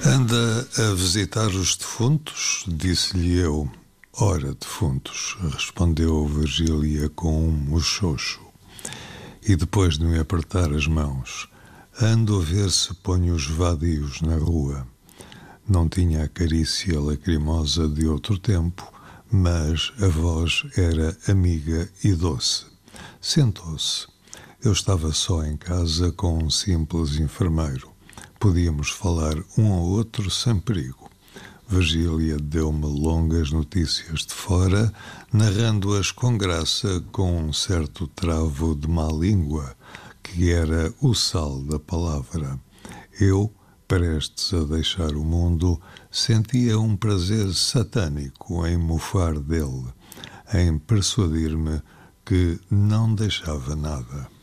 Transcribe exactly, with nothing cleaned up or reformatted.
Anda a visitar os defuntos? Disse-lhe eu. Ora, defuntos, respondeu Virgília com um muxoxo. E depois de me apertar as mãos, ando a ver se ponho os vadios na rua. Não tinha a carícia lacrimosa de outro tempo, mas a voz era amiga e doce. Sentou-se. Eu estava só em casa com um simples enfermeiro. Podíamos falar um ao outro sem perigo. Virgília deu-me longas notícias de fora, narrando-as com graça, com um certo travo de má língua, que era o sal da palavra. Eu, prestes a deixar o mundo, sentia um prazer satânico em mofar dele, em persuadir-me que não deixava nada.